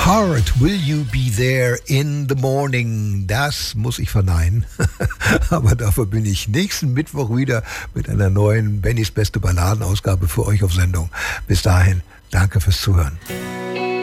Heart, will you be there in the morning? Das muss ich verneinen. Aber dafür bin ich nächsten Mittwoch wieder mit einer neuen Bennys beste Balladenausgabe für euch auf Sendung. Bis dahin, danke fürs Zuhören.